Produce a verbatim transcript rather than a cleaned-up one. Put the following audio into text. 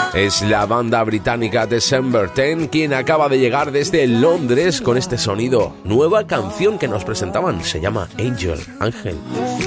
Es la banda británica December diez quien acaba de llegar desde Londres con este sonido. Nueva canción que nos presentaban, se llama Angel, Ángel.